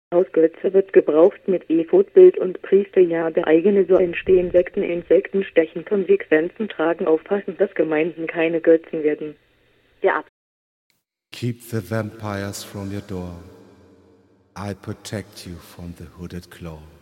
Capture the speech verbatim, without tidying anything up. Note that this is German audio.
Aus Götze wird gebraucht mit Ephod-Bild und Priesterjade. Eigene so entstehen Sekten, Insekten stechen, Konsequenzen tragen. Aufpassen, dass Gemeinden keine Götzen werden. Der Ab Keep the vampires from your door. I protect you from the hooded claw.